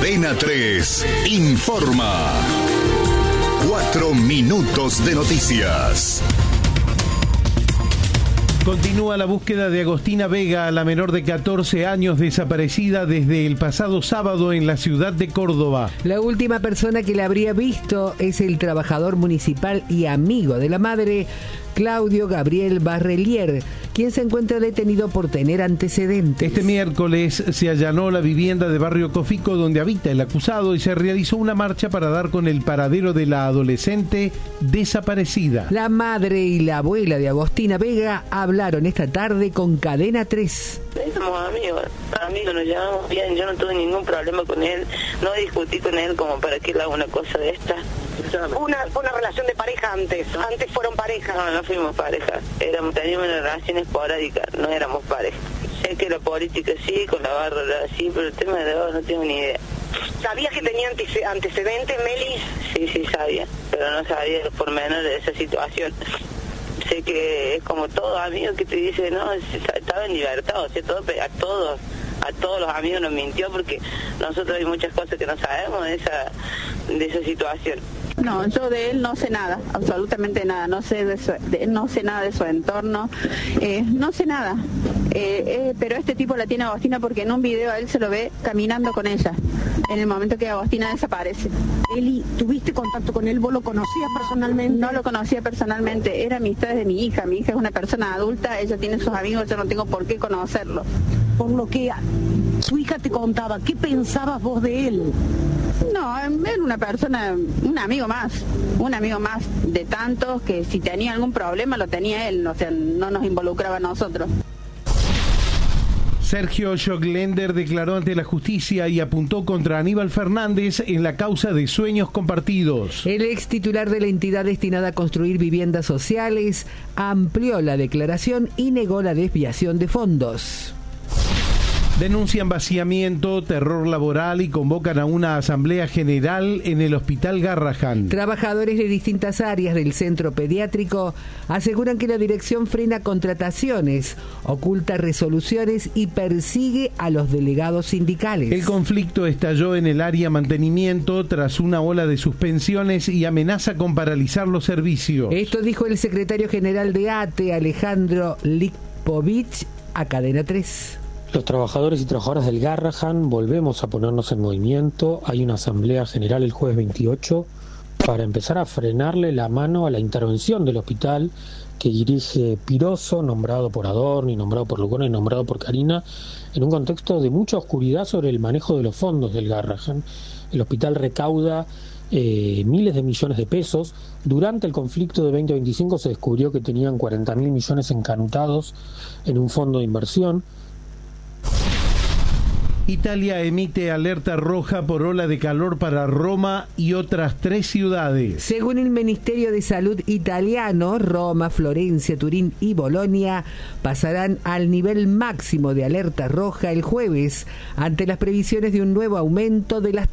Cadena 3 informa. 4 minutos de noticias. Continúa la búsqueda de Agostina Vega, la menor de 14 años desaparecida desde el pasado sábado en la ciudad de Córdoba. La última persona que la habría visto es el trabajador municipal y amigo de la madre, Claudio Gabriel Barrelier, quien se encuentra detenido por tener antecedentes. Este miércoles se allanó la vivienda de Barrio Cofico donde habita el acusado y se realizó una marcha para dar con el paradero de la adolescente desaparecida. La madre y la abuela de Agostina Vega hablaron esta tarde con Cadena 3. Somos amigos, nos llevamos bien, yo no tuve ningún problema con él, no discutí con él como para que él haga una cosa de esta. Una relación de pareja antes fueron pareja. No fuimos pareja, teníamos una relación esporádica, no éramos pareja. Sé que la política sí, con la barra sí, pero el tema de ahora no tengo ni idea. ¿Sabías que tenía antecedentes, Melis? Sí, sabía, pero no sabía los pormenores de esa situación. Sé que es como todo amigo que te dice, no, estaba en libertad, o sea, a todos los amigos nos mintió porque nosotros hay muchas cosas que no sabemos de esa situación. No, yo de él no sé nada, absolutamente nada, no sé nada de su entorno, no sé nada, pero este tipo la tiene Agostina porque en un video a él se lo ve caminando con ella, en el momento que Agostina desaparece. Eli, ¿tuviste contacto con él? ¿Vos lo conocías personalmente? No lo conocía personalmente, era amistad de mi hija es una persona adulta, ella tiene sus amigos, yo no tengo por qué conocerlo. Por lo que su hija te contaba, ¿qué pensabas vos de él? No, era una persona, un amigo más de tantos que si tenía algún problema lo tenía él, o sea, no nos involucraba a nosotros. Sergio Joclender declaró ante la justicia y apuntó contra Aníbal Fernández en la causa de Sueños Compartidos. El ex titular de la entidad destinada a construir viviendas sociales amplió la declaración y negó la desviación de fondos. Denuncian vaciamiento, terror laboral y convocan a una asamblea general en el Hospital Garrahan. Trabajadores de distintas áreas del centro pediátrico aseguran que la dirección frena contrataciones, oculta resoluciones y persigue a los delegados sindicales. El conflicto estalló en el área mantenimiento tras una ola de suspensiones y amenaza con paralizar los servicios. Esto dijo el secretario general de ATE, Alejandro Lipovich, a Cadena 3. Los trabajadores y trabajadoras del Garrahan volvemos a ponernos en movimiento. Hay una asamblea general el jueves 28 para empezar a frenarle la mano a la intervención del hospital que dirige Piroso, nombrado por Adorni, nombrado por Lugones, nombrado por Carina, en un contexto de mucha oscuridad sobre el manejo de los fondos del Garrahan. El hospital recauda miles de millones de pesos. Durante el conflicto de 2025 se descubrió que tenían 40.000 millones encanutados en un fondo de inversión. Italia emite alerta roja por ola de calor para Roma y otras 3 ciudades. Según el Ministerio de Salud italiano, Roma, Florencia, Turín y Bolonia pasarán al nivel máximo de alerta roja el jueves ante las previsiones de un nuevo aumento de las